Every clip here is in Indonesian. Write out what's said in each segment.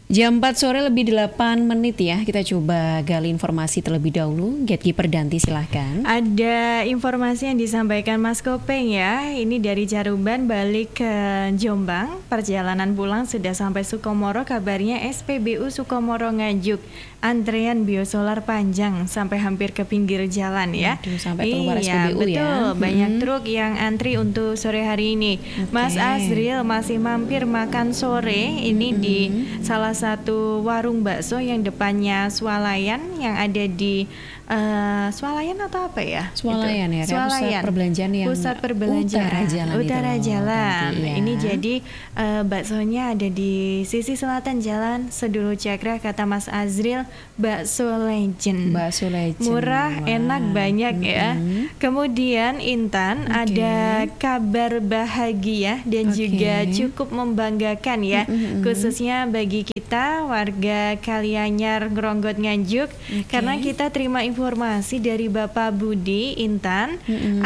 Jam 4 sore lebih 8 menit ya. Kita coba gali informasi terlebih dahulu. Gatekeeper Danti silahkan. Ada informasi yang disampaikan Mas Kopeng ya. Ini dari Caruban balik ke Jombang. Perjalanan pulang sudah sampai Sukomoro. Kabarnya SPBU Sukomoro Nganjuk. Antrean biosolar panjang sampai hampir ke pinggir jalan ya. Aduh, sampai keluar SPBU betul, ya. Banyak truk yang antri untuk sore hari ini. Mas Azril masih mampir makan sore ini di salah satu warung bakso yang depannya Swalayan yang ada di Swalayan atau apa ya? Swalayan ya, pusat perbelanjaan yang pusat perbelanjaan Utara Jalan. Ya. Ini jadi baksonya ada di sisi selatan jalan Sedulu Cakra, kata Mas Azril, bakso legend. Murah, enak, banyak ya. Kemudian Intan, ada kabar bahagia dan juga cukup membanggakan ya, khususnya bagi kita warga Kalianyar, Ngronggot, Nganjuk, karena kita terima informasi dari Bapak Budi Intan,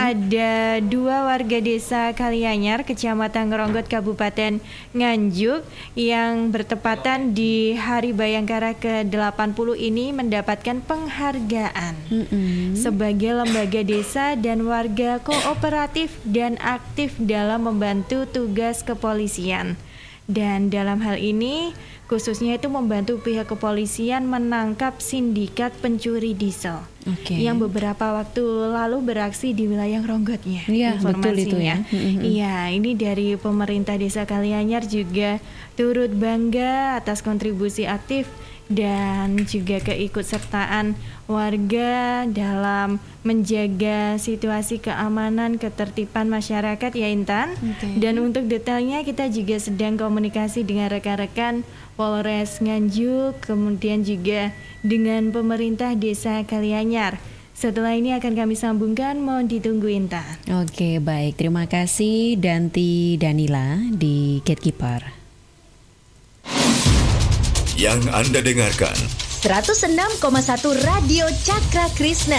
ada 2 warga desa Kalianyar, Kecamatan Ngronggot, Kabupaten Nganjuk, yang bertepatan di Hari Bayangkara ke-80 ini mendapatkan penghargaan sebagai lembaga desa dan warga kooperatif dan aktif dalam membantu tugas kepolisian. Dan dalam hal ini khususnya itu membantu pihak kepolisian menangkap sindikat pencuri diesel yang beberapa waktu lalu beraksi di wilayah Ngrongotnya. Iya, betul itu ya. Iya, ini dari pemerintah Desa Kalianyar juga turut bangga atas kontribusi aktif dan juga keikutsertaan warga dalam menjaga situasi keamanan ketertiban masyarakat ya Intan. Dan untuk detailnya kita juga sedang komunikasi dengan rekan-rekan Polres Nganjuk, kemudian juga dengan pemerintah Desa Kalianyar. Setelah ini akan kami sambungkan, mohon ditunggu Intan. Oke, baik, terima kasih Danti Danila di Gatekeeper. Yang Anda dengarkan 106,1 Radio Cakra Krishna.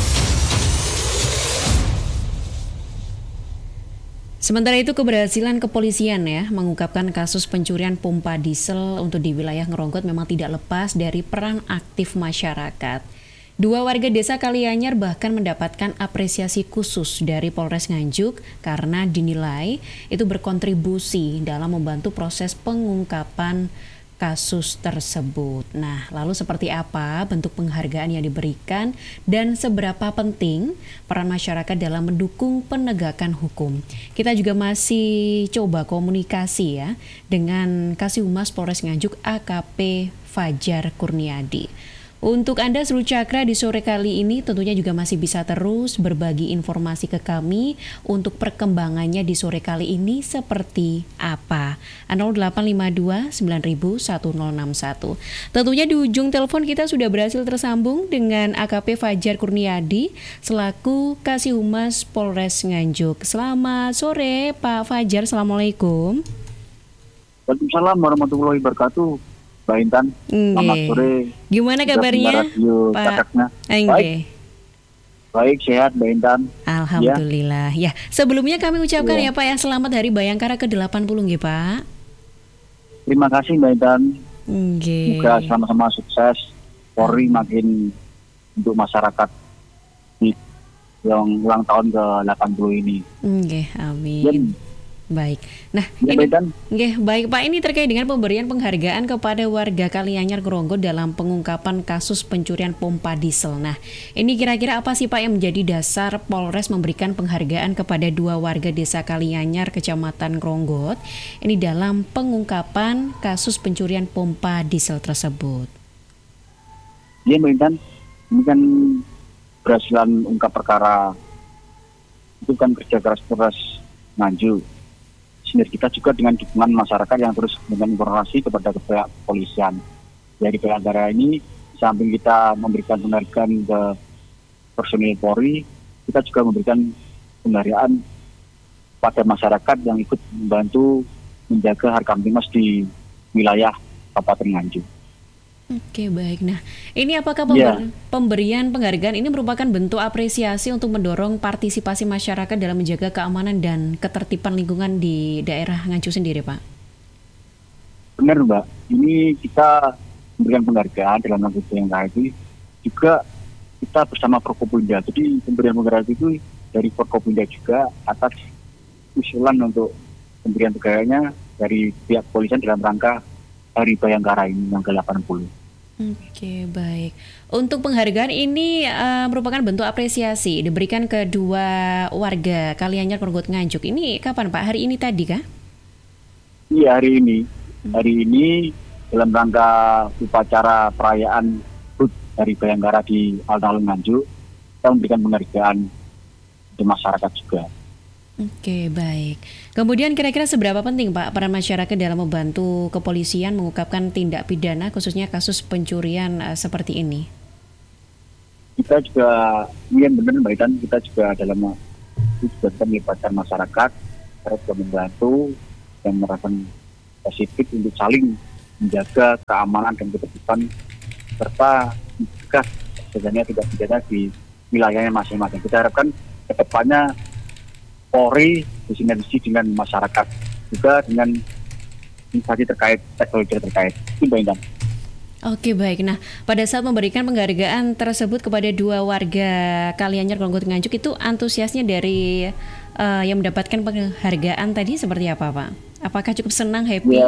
Sementara itu keberhasilan kepolisian ya mengungkapkan kasus pencurian pompa diesel untuk di wilayah Ngronggot memang tidak lepas dari peran aktif masyarakat. 2 warga desa Kalianyar bahkan mendapatkan apresiasi khusus dari Polres Nganjuk karena dinilai itu berkontribusi dalam membantu proses pengungkapan kasus tersebut. Nah, lalu seperti apa bentuk penghargaan yang diberikan dan seberapa penting peran masyarakat dalam mendukung penegakan hukum? Kita juga masih coba komunikasi ya dengan Kasihumas Polres Nganjuk AKP Fajar Kurniadi. Untuk Anda seluruh Cakra di sore kali ini tentunya juga masih bisa terus berbagi informasi ke kami untuk perkembangannya di sore kali ini seperti apa. 0852 9000 1061. Tentunya di ujung telepon kita sudah berhasil tersambung dengan AKP Fajar Kurniadi selaku Kasihumas Polres Nganjuk. Selamat sore Pak Fajar, Assalamualaikum. Waalaikumsalam warahmatullahi wabarakatuh. Mbak Intan, selamat sore. Gimana kabarnya, Pak? Baik, sehat Mbak Intan. Alhamdulillah. Ya, sebelumnya kami ucapkan ya Pak ya selamat Hari Bayangkara ke-80 nggih, Pak. Terima kasih Mbak Intan. Semoga sama-sama sukses. Polri makin untuk masyarakat yang ulang tahun ke-80 ini. Amin. Baik. Nah, baik Pak, ini terkait dengan pemberian penghargaan kepada warga Kalianyar Ngronggot dalam pengungkapan kasus pencurian pompa diesel. Nah, ini kira-kira apa sih Pak yang menjadi dasar Polres memberikan penghargaan kepada 2 warga desa Kalianyar, Kecamatan Ngronggot, ini dalam pengungkapan kasus pencurian pompa diesel tersebut? Iya Mbak Intan, ini kan berhasilan ungkap perkara itu kan kerja keras Nganjuk. Sinergitas juga dengan dukungan masyarakat yang terus memberikan informasi kepada pihak kepolisian. Dari Bayangkara ini, samping kita memberikan penghargaan ke personil Polri, kita juga memberikan penghargaan pada masyarakat yang ikut membantu menjaga Harkamtibmas di wilayah Kabupaten Nganjuk. Oke, baik. Nah, ini apakah pemberian penghargaan ini merupakan bentuk apresiasi untuk mendorong partisipasi masyarakat dalam menjaga keamanan dan ketertiban lingkungan di daerah Nganjuk sendiri, Pak? Benar, Mbak. ini kita memberikan penghargaan dalam rangka Bayangkara itu juga kita bersama Forkopimda. Jadi pemberian penghargaan itu dari Forkopimda juga atas usulan untuk pemberian penghargaannya dari pihak kepolisian dalam rangka Hari Bayangkara ini yang ke-80. Oke, baik. Untuk penghargaan ini merupakan bentuk apresiasi diberikan ke dua warga Kalianyar Renggot Nganjuk. Ini kapan Pak? Hari ini tadi kah? Iya, hari ini. Hari ini dalam rangka upacara perayaan HUT Hari Bayangkara di alun-alun Nganjuk, kita memberikan penghargaan ke masyarakat juga. Oke, baik. Kemudian kira-kira seberapa penting Pak peran masyarakat dalam membantu kepolisian mengungkapkan tindak pidana khususnya kasus pencurian seperti ini? Kita juga, ini yang benar Mbak Itan, kita juga dalam itu juga kita melibatkan masyarakat, kita juga membantu dan merasakan positif untuk saling menjaga keamanan dan ketertiban serta mencegah terjadinya tindak pidana di wilayahnya masing-masing. Kita harapkan ke depannya Polri bersinergi dengan masyarakat juga dengan instansi terkait, stakeholder terkait. Itu Mbak Intan. Oke, baik. Nah, pada saat memberikan penghargaan tersebut kepada dua warga Kalianyar Renggot Nganjuk itu antusiasnya dari yang mendapatkan penghargaan tadi seperti apa Pak? Apakah cukup senang, happy?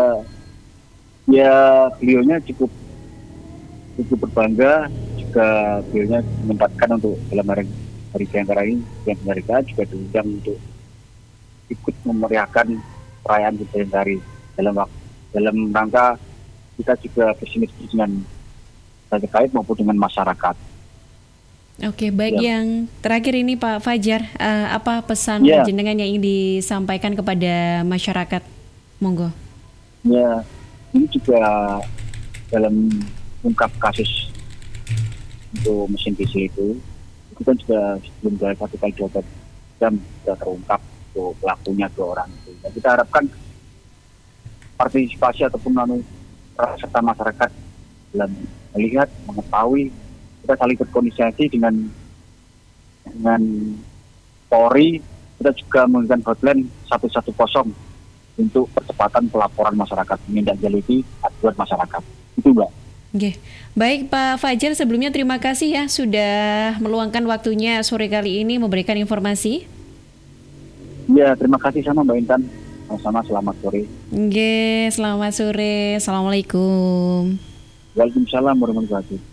Ya beliaunya cukup berbangga, juga beliaunya menempatkan untuk dalam Hari Bayangkara ini yang penghargaan juga diundang untuk ikut memeriahkan perayaan Hari Bayangkara dalam rangka kita juga bersinergi dengan terkait maupun dengan masyarakat. Oke, baik. Yang terakhir ini Pak Fajar, apa pesan jenengan yang ingin disampaikan kepada masyarakat? Monggo. Ya, ini juga dalam ungkap kasus untuk mesin diesel itu kan juga sebelum dari 1x24 jam sudah terungkap untuk pelakunya 2 orang itu. Dan kita harapkan partisipasi ataupun serta masyarakat dalam melihat, mengetahui, kita saling berkoordinasi dengan Polri. Kita juga menggunakan hotline 110 untuk percepatan pelaporan masyarakat menindaklanjuti aduan masyarakat. Itu Mbak. Oke. Baik Pak Fajar, sebelumnya terima kasih ya sudah meluangkan waktunya sore kali ini memberikan informasi. Ya, terima kasih sama Mbak Intan. Sama-sama, selamat sore. Oke, selamat sore. Assalamualaikum. Waalaikumsalam warahmatullahi wabarakatuh.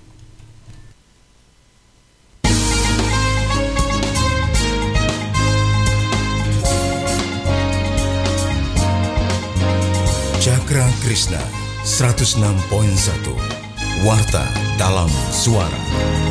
Cakra Krishna 106.1 Warta dalam Suara.